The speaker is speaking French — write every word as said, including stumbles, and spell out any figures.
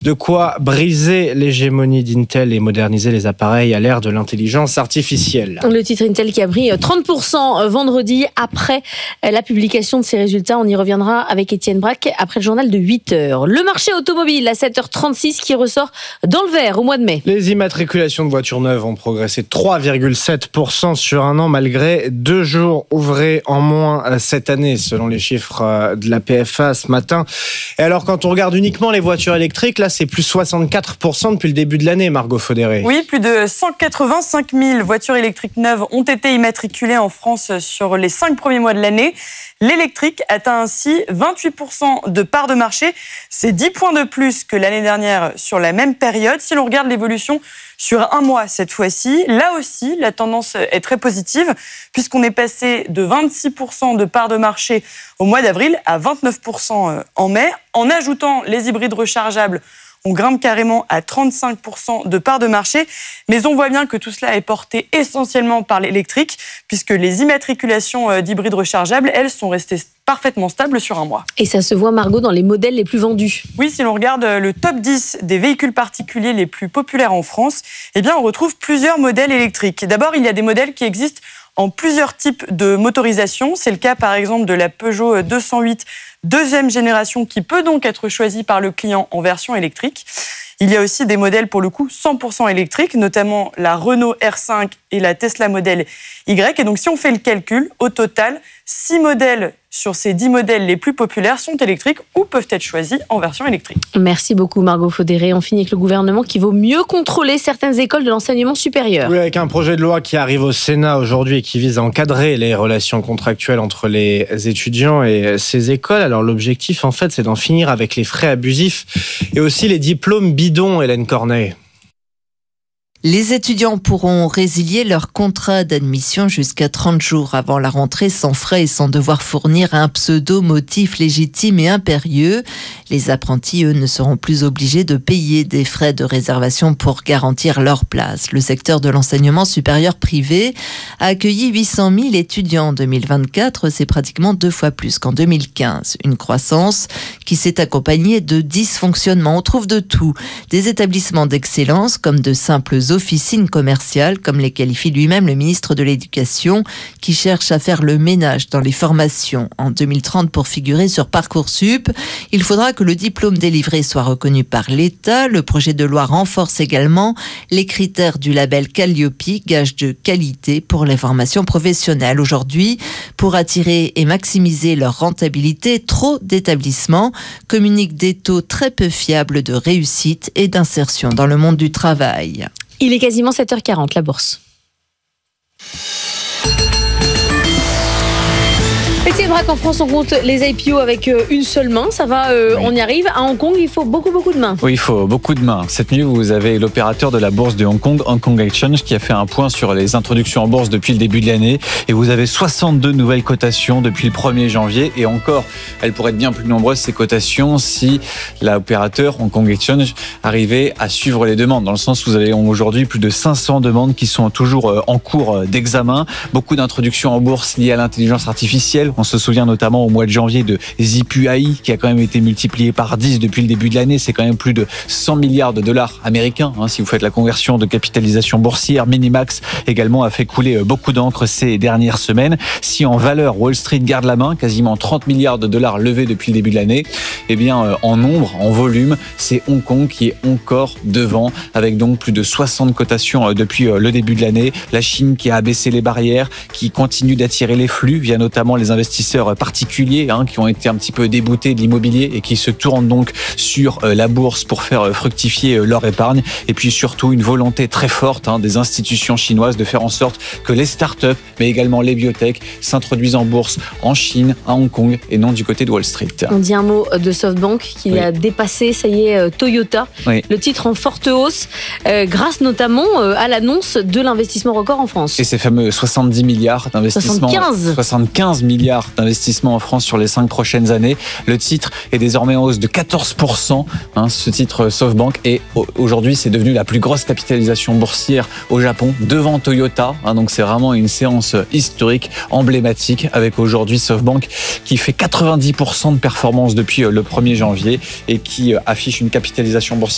De quoi briser l'hégémonie d'Intel et moderniser les appareils à l'ère de l'intelligence artificielle. Le titre Intel qui a pris trente pour cent vendredi après la publication de ses résultats. On y reviendra avec Étienne Braque après le journal de huit heures. Le marché automobile à sept heures trente-six qui ressort dans le vert au mois de mai. Les immatriculations de voitures neuves ont progressé de trois virgule sept pour cent sur un an malgré deux jours ouvrés en moins cette année selon les chiffres de la P F A ce matin. Et alors quand on regarde uniquement les voitures électriques, là c'est plus soixante-quatre pour cent depuis le début de l'année, Margot Faudéré. Oui, plus de cent quatre-vingt-cinq mille voitures électriques neuves ont été immatriculées en France sur les cinq premiers mois de l'année. L'électrique atteint ainsi vingt-huit pour cent de part de marché. C'est dix points de plus que l'année dernière sur la même période. Si l'on regarde l'évolution sur un mois cette fois-ci, là aussi, la tendance est très positive puisqu'on est passé de vingt-six pour cent de part de marché au mois d'avril à vingt-neuf pour cent en mai. En ajoutant les hybrides rechargeables, on grimpe carrément à trente-cinq pour cent de part de marché. Mais on voit bien que tout cela est porté essentiellement par l'électrique, puisque les immatriculations d'hybrides rechargeables, elles, sont restées parfaitement stables sur un mois. Et ça se voit, Margot, dans les modèles les plus vendus. Oui, si l'on regarde le top dix des véhicules particuliers les plus populaires en France, eh bien, on retrouve plusieurs modèles électriques. D'abord, il y a des modèles qui existent en plusieurs types de motorisation. C'est le cas, par exemple, de la Peugeot deux cent huit deuxième génération qui peut donc être choisie par le client en version électrique. Il y a aussi des modèles, pour le coup, cent pour cent électriques, notamment la Renault R cinq et la Tesla Model Y. Et donc, si on fait le calcul, au total, six modèles sur ces dix modèles les plus populaires sont électriques ou peuvent être choisis en version électrique. Merci beaucoup, Margot Faudéré. On finit avec le gouvernement qui vaut mieux contrôler certaines écoles de l'enseignement supérieur. Oui, avec un projet de loi qui arrive au Sénat aujourd'hui et qui vise à encadrer les relations contractuelles entre les étudiants et ces écoles. Alors, l'objectif, en fait, c'est d'en finir avec les frais abusifs et aussi les diplômes bidons, Hélène Cornet. Les étudiants pourront résilier leur contrat d'admission jusqu'à trente jours avant la rentrée sans frais et sans devoir fournir un pseudo-motif légitime et impérieux. Les apprentis, eux, ne seront plus obligés de payer des frais de réservation pour garantir leur place. Le secteur de l'enseignement supérieur privé a accueilli huit cent mille étudiants en deux mille vingt-quatre. C'est pratiquement deux fois plus qu'en deux mille quinze. Une croissance qui s'est accompagnée de dysfonctionnements. On trouve de tout. Des établissements d'excellence comme de simples officines commerciales, comme les qualifie lui-même le ministre de l'Éducation, qui cherche à faire le ménage dans les formations. En deux mille trente, pour figurer sur Parcoursup, il faudra que le diplôme délivré soit reconnu par l'État. Le projet de loi renforce également les critères du label Calliope, gage de qualité pour les formations professionnelles. Aujourd'hui, pour attirer et maximiser leur rentabilité, trop d'établissements communiquent des taux très peu fiables de réussite et d'insertion dans le monde du travail. Il est quasiment sept heures quarante, la bourse. Étienne Braque, en France, on compte les I P O avec une seule main. Ça va, euh, oui. On y arrive. À Hong Kong, il faut beaucoup, beaucoup de mains. Oui, il faut beaucoup de mains. Cette nuit, vous avez l'opérateur de la bourse de Hong Kong, Hong Kong Exchange, qui a fait un point sur les introductions en bourse depuis le début de l'année. Et vous avez soixante-deux nouvelles cotations depuis le premier janvier. Et encore, elles pourraient être bien plus nombreuses, ces cotations, si l'opérateur Hong Kong Exchange arrivait à suivre les demandes. Dans le sens où vous avez aujourd'hui plus de cinq cents demandes qui sont toujours en cours d'examen. Beaucoup d'introductions en bourse liées à l'intelligence artificielle. On se souvient notamment au mois de janvier de Zhipu A I qui a quand même été multiplié par dix depuis le début de l'année. C'est quand même plus de cent milliards de dollars américains. Hein, si vous faites la conversion de capitalisation boursière, Minimax également a fait couler beaucoup d'encre ces dernières semaines. Si en valeur, Wall Street garde la main, quasiment trente milliards de dollars levés depuis le début de l'année, eh bien en nombre, en volume, c'est Hong Kong qui est encore devant avec donc plus de soixante cotations depuis le début de l'année. La Chine qui a abaissé les barrières, qui continue d'attirer les flux via notamment les investisseurs particuliers hein, qui ont été un petit peu déboutés de l'immobilier et qui se tournent donc sur euh, la bourse pour faire euh, fructifier euh, leur épargne. Et puis surtout une volonté très forte hein, des institutions chinoises de faire en sorte que les startups, mais également les biotech, s'introduisent en bourse en Chine, à Hong Kong et non du côté de Wall Street. On dit un mot de SoftBank qui oui. a dépassé, ça y est, Toyota. Oui. Le titre en forte hausse, euh, grâce notamment euh, à l'annonce de l'investissement record en France. Et ces fameux soixante-dix milliards d'investissement. soixante-quinze soixante-quinze milliards d'investissement en France sur les cinq prochaines années. Le titre est désormais en hausse de quatorze pour cent. Hein, ce titre SoftBank et aujourd'hui c'est devenu la plus grosse capitalisation boursière au Japon devant Toyota. Hein, donc c'est vraiment une séance historique, emblématique avec aujourd'hui SoftBank qui fait quatre-vingt-dix pour cent de performance depuis le premier janvier et qui affiche une capitalisation boursière